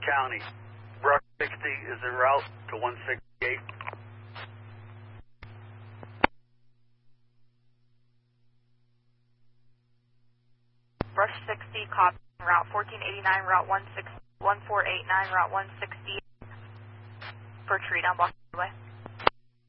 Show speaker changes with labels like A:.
A: County. Brush 60 is en route to 168.
B: Brush 60, copy. Route 1489, Route 1489, Route 160 for tree down Boston Way.